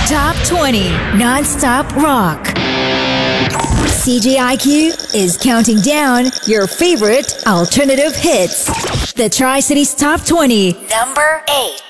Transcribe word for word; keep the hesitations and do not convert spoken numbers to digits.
Top twenty Non-Stop Rock. C J I Q is counting down your favorite alternative hits. The Tri-Cities Top twenty. Number eight.